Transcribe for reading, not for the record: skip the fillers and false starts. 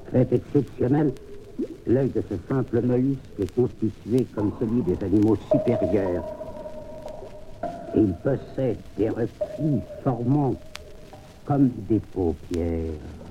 Fait exceptionnel, l'œil de ce simple mollusque est constitué comme celui des animaux supérieurs. Et il possède des reflets formant comme des paupières.